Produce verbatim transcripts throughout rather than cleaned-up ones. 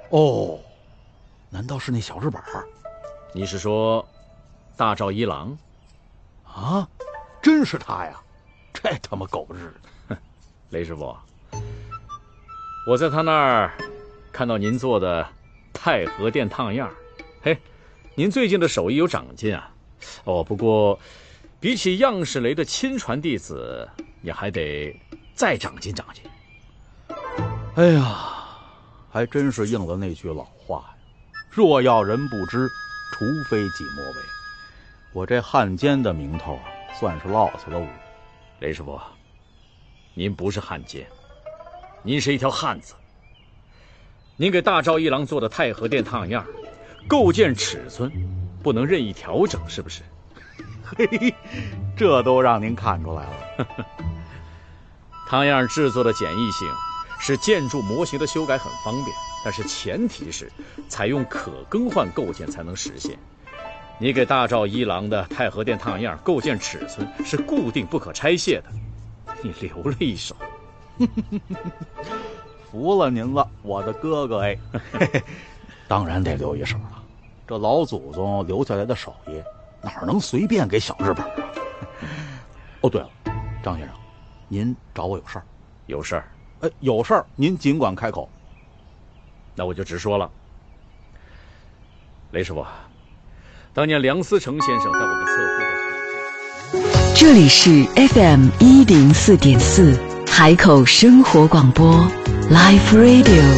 哦，难道是那小日本？ 你是说大赵一郎？ 啊，真是他呀！这他妈狗日的！ 雷师傅，我在他那儿看到您做的太和殿烫样，嘿，您最近的手艺有长进啊。哦，不过比起样式雷的亲传弟子，你还得再长进长进。 哎呀，还真是应了那句老话呀，若要人不知，除非己莫为。我这汉奸的名头啊，算是落下了伍。 雷师傅，您不是汉奸，您是一条汉子。您给大赵一郎做的太和殿烫样，构件尺寸不能任意调整，是不是？ 嘿，这都让您看出来了。 烫样制作的简易性使建筑模型的修改很方便，但是前提是采用可更换构件才能实现。你给大赵一郎的太和殿烫样构件尺寸是固定不可拆卸的，你留了一手。 服了您了，我的哥哥哎！当然得留一手了，这老祖宗留下来的手艺，哪能随便给小日本啊？哦，对了，张先生，您找我有事儿？ 有事儿？ 哎，有事儿您尽管开口。 那我就直说了。雷师傅，当年梁思成先生在我们测绘的。 这里是 F M 一零四点四海口生活广播 Live Radio。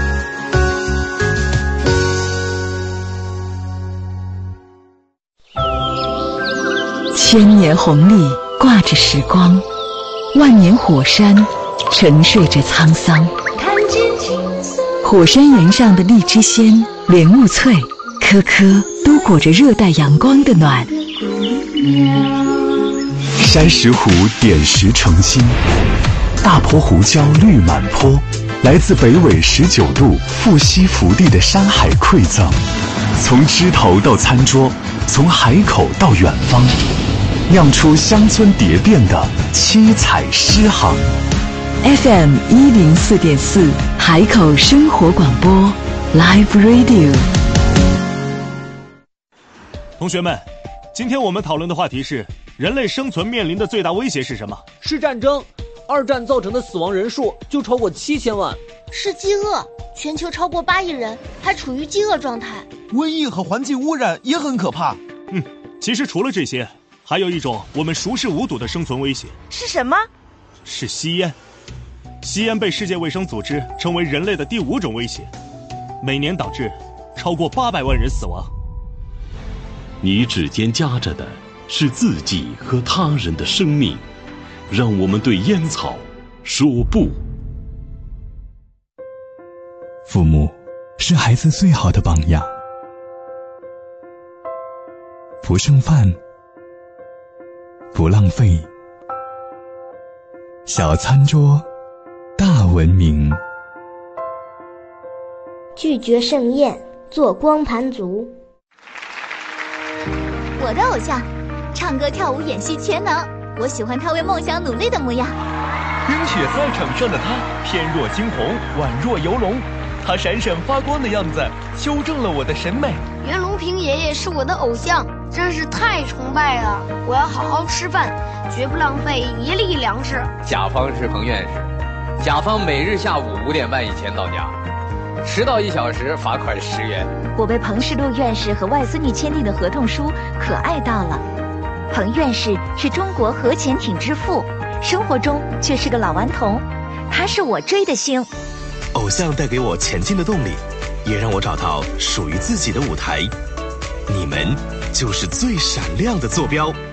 千年红利挂着时光，万年火山沉睡着沧桑。火山岩上的荔枝鲜、莲雾脆，颗颗都裹着热带阳光的暖。 山石湖点石成金，大坡胡椒绿满坡，来自北纬十九度富硒福地的山海馈赠，从枝头到餐桌，从海口到远方，酿出乡村蝶变的七彩诗行。 F M 一零四点四海口生活广播 Live Radio。 同学们，今天我们讨论的话题是：人类生存面临的最大威胁是什么？ 是战争。二战造成的死亡人数就超过七千万。 是饥饿，全球超过八亿人还处于饥饿状态。 瘟疫和环境污染也很可怕。 嗯，其实除了这些，还有一种我们熟视无睹的生存威胁。 是什么？ 是吸烟。吸烟被世界卫生组织称为人类的第五种威胁，每年导致超过八百万人死亡。 你指尖夹着的是自己和他人的生命，让我们对烟草说不。 父母是孩子最好的榜样，不剩饭，不浪费，小餐桌大文明。 拒绝盛宴，做光盘族。 我的偶像，唱歌跳舞演戏全能，我喜欢他为梦想努力的模样。 冰雪赛场上的他，翩若惊鸿，宛若游龙，他闪闪发光的样子修正了我的审美。 袁隆平爷爷是我的偶像，真是太崇拜了。我要好好吃饭，绝不浪费一粒粮食。 甲方是彭院士，甲方每日下午五点半以前到家，迟到一小时罚款十元。 我被彭世禄院士和外孙女签订的合同书可爱到了。彭院士是中国核潜艇之父，生活中却是个老顽童，他是我追的星。 偶像带给我前进的动力，也让我找到属于自己的舞台。你们就是最闪亮的坐标。